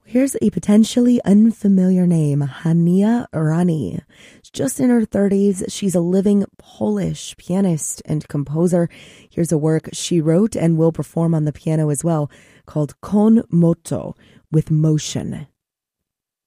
Here's a potentially unfamiliar name, Hania Rani. She's just in her 30s. She's a living Polish pianist and composer. Here's a work she wrote and will perform on the piano as well, called Con Moto, with motion.